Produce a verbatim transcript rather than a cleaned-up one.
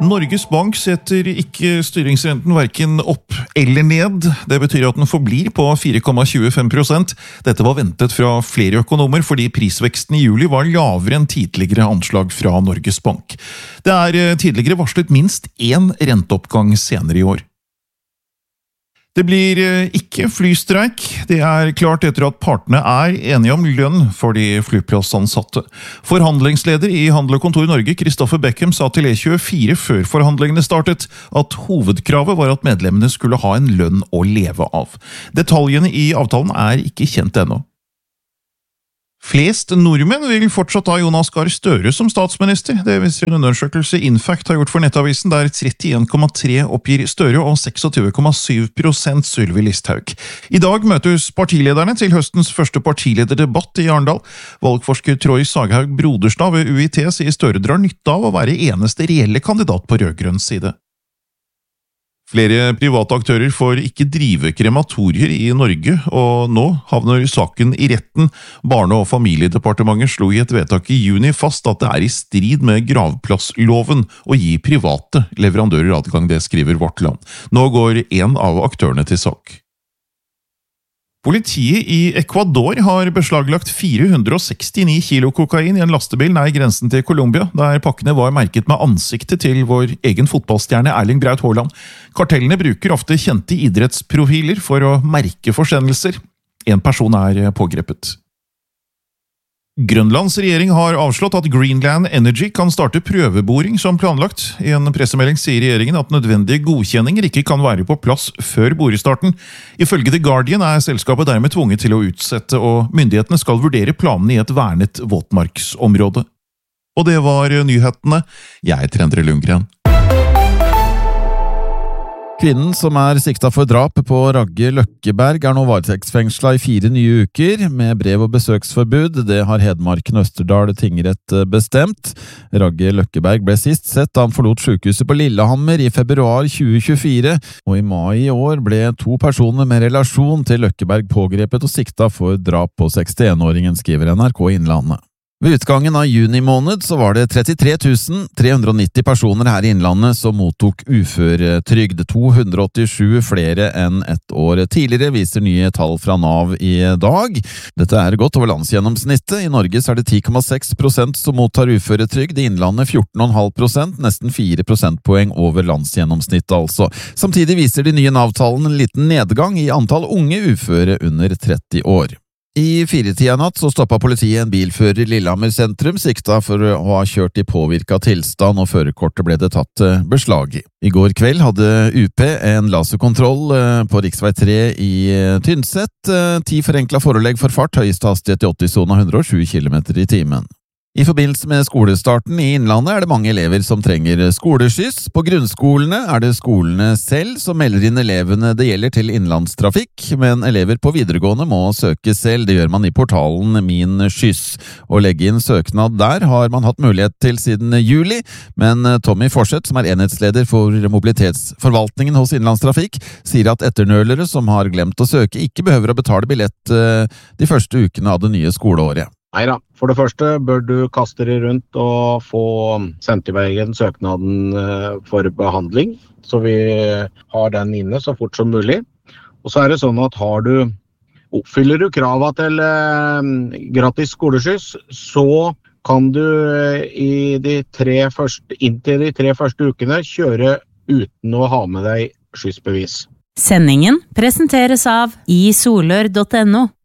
Norges Bank setter ikke styringsrenten hverken opp eller ned. Det betyr at den forblir på fire komma tjuefem prosent. Dette var ventet fra flere økonomer fordi prisveksten i juli var lavere enn tidligere anslag fra Norges Bank. Det er tidligere varslet minst én renteoppgang senere i år. Det blir ikke flystreik. Det er klart etter at partene er enige om lønn for de flyplassansatte. Forhandlingsleder i Handel og Kontor Norge, Kristoffer Beckham, sa til E tjuefire før forhandlingene startet at hovedkravet var at medlemmene skulle ha en lønn å leve av. Detaljene i avtalen er ikke kjent ennå. Flest nordmenn vil fortsatt ha Jonas Gahr Støre som statsminister. Det viser en undersøkelse Infact har gjort for Nettavisen, der trettien komma tre oppgir Støre og tjueseks komma syv prosent Sylvi Listhaug. I dag møtes partilederne til høstens første partilederdebatt i Arendal. Valgforsker Troy Saghaug Broderstad ved U I T sier Støre drar nytte av å være eneste reelle kandidat på rødgrønn side. Flere private aktører får ikke drive krematorier i Norge, og nå havner saken i retten. Barne- og familiedepartementet slo i et vedtak i juni fast at det er i strid med gravplassloven å gi private leverandører adgang, det skriver Vårt Land. Nå går en av aktørene til sak. Politiet i Ecuador har beslaglagt fire hundre sekstini kilo kokain i en lastebil nær grensen til Colombia, der pakkene var merket med ansiktet til vår egen fotballstjerne Erling Braut Haaland. Kartellene bruker ofte kjente idrettsprofiler for å merke forsendelser. En person er pågrepet. Grønlands regjering har avslått at Greenland Energy kan starte prøveboring som planlagt. I en pressemelding sier regjeringen at nødvendige godkjenninger ikke kan være på plass før borestarten. Ifølge The Guardian er selskapet dermed tvunget til å utsette, og myndighetene skal vurdere planene i et vernet våtmarksområde. Og det var nyhetene. Jeg heter Endre Lundgren. Kvinnen som er sikta for drap på Ragge Løkkeberg er nå varetektsfengsla i fire nye uker med brev- og besøksforbud. Det har Hedmarken Østerdal tingrett bestemt. Ragge Løkkeberg ble sist sett da han forlot sykehuset på Lillehammer i februar tjue tjuefire, og i mai i år ble to personer med relasjon til Løkkeberg pågrepet og sikta for drap på sekstienåringen, skriver N R K Innlandet. Ved utgangen av juni måned så var det trettitre tusen tre hundre og nitti personer her i Innlandet som mottok uføretrygd, to hundre og åttisju flere enn et år tidligere, viser nye tall fra Nav i dag. Dette er godt over landsgjennomsnittet. I Norge så er det ti komma seks prosent som mottar uføretrygd, i Innlandet fjorten komma fem prosent, nesten fire prosentpoeng over landsgjennomsnittet altså. Samtidig viser de nye Nav-tallene en liten nedgang i antall unge uføre under tretti år. I firetida natt så stoppet politiet en bilfører i Lillehammer sentrum, sikta for å ha kjørt i påvirket tilstand, og førerkortet ble det tatt beslag i. I går kveld hadde U P en laserkontroll på riksvei tre i Tynset. Ti forenklet forelegg for fart, høyeste hastighet i åtti-sona, hundre og sju kilometer i timen. I forbindelse med skolestarten i Innlandet er det mange elever som trenger skoleskyss. På grunnskolene er det skolene selv som melder inn elevene det gjelder til innlandstrafikk, men elever på videregående må søke selv. Det gjør man i portalen Min Skyss. Å legge inn søknad der har man hatt mulighet til siden juli, men Tommy Forseth, som er enhetsleder for mobilitetsforvaltningen hos Innlandstrafikk, sier at etternølere som har glemt å søke ikke behøver å betale billett de første ukene av det nye skoleåret. Neida, for det første bør du kaste deg rundt og få sendt i veien søknaden for behandling, så vi har den inne så fort som mulig. Og så er det sånn at har du, oppfyller du kravet til eh, gratis skoleskyss, så kan du i de tre første, inntil de tre første ukene kjøre uten å ha med deg skyssbevis. Sendingen presenteres av i solør punktum no.